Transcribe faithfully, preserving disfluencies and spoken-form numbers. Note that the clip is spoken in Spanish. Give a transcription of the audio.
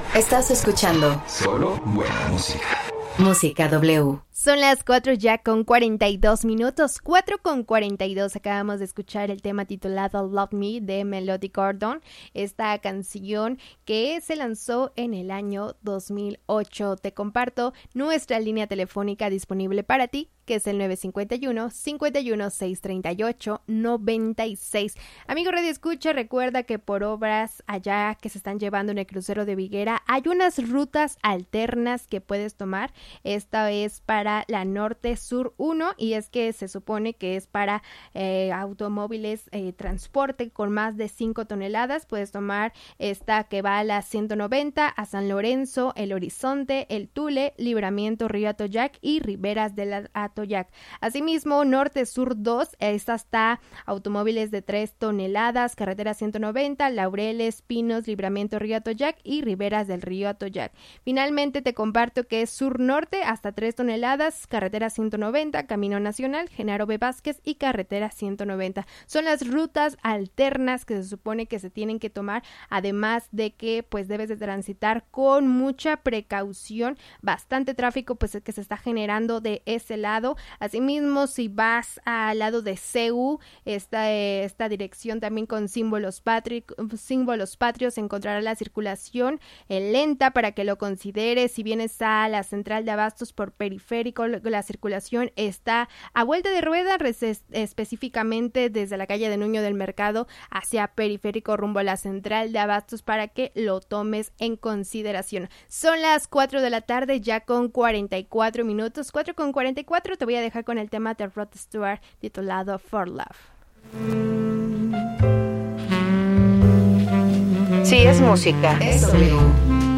Estás escuchando Solo buena música. Música W. Son las cuatro ya con cuarenta y dos minutos, cuatro con cuarenta y dos. Acabamos de escuchar el tema titulado Love Me de Melody Gordon, esta canción que se lanzó en el año dos mil ocho. Te comparto nuestra línea telefónica disponible para ti, que es el nueve cinco uno, cinco uno, seis tres ocho, nueve seis. Amigo Radio Escucha, recuerda que por obras allá que se están llevando en el crucero de Viguera, hay unas rutas alternas que puedes tomar. Esta es para la Norte Sur uno y es que se supone que es para eh, automóviles, eh, transporte con más de cinco toneladas. Puedes tomar esta que va a la ciento noventa, a San Lorenzo, El Horizonte, El Tule, Libramiento, Río Atoyac y Riberas del Atoyac. Asimismo, Norte Sur dos, esta está automóviles de tres toneladas, carretera ciento noventa, Laureles, Pinos, Libramiento, Río Atoyac y Riberas del Río Atoyac. Finalmente te comparto que es Sur Norte hasta tres toneladas, carretera ciento noventa, Camino Nacional, Genaro B. Vázquez y carretera ciento noventa. Son las rutas alternas que se supone que se tienen que tomar, además de que pues debes de transitar con mucha precaución, bastante tráfico pues que se está generando de ese lado. Asimismo, si vas al lado de C U, esta, esta dirección también con símbolos, patri- símbolos patrios, encontrará la circulación eh, lenta para que lo consideres. Si vienes a la central de abastos por periférico, la circulación está a vuelta de rueda, específicamente desde la calle de Nuño del Mercado hacia periférico rumbo a la central de abastos para que lo tomes en consideración. Son las cuatro de la tarde ya con cuarenta y cuatro minutos, cuatro con cuarenta y cuatro. Te voy a dejar con el tema de Rod Stewart titulado For Love. Si es música, es W.